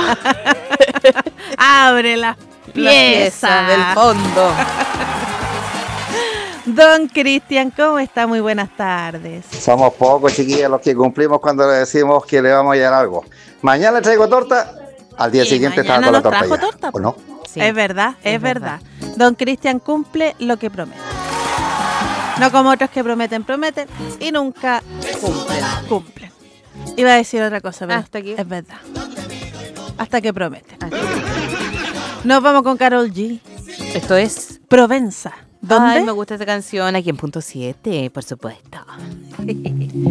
Abre la pieza del fondo. Don Cristian, ¿cómo está? Muy buenas tardes. Somos pocos, chiquillos, los que cumplimos cuando le decimos que le vamos a llevar algo. Mañana le traigo torta, al día siguiente estaba con la torta trajo ya. torta, ¿O no? Sí, es verdad. Don Cristian cumple lo que promete. No como otros que prometen y nunca cumplen. Iba a decir otra cosa, pero Hasta aquí. es verdad. Hasta que prometen. Nos vamos con Karol G. Esto es... Provenza. ¿Dónde? Ay, me gusta esta canción aquí en Punto 7, por supuesto.